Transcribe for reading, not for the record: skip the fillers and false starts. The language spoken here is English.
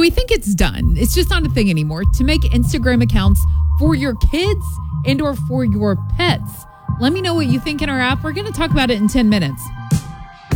we think it's done. It's just not a thing anymore to make Instagram accounts for your kids and or for your pets. Let me know what you think in our app. We're going to talk about it in 10 minutes.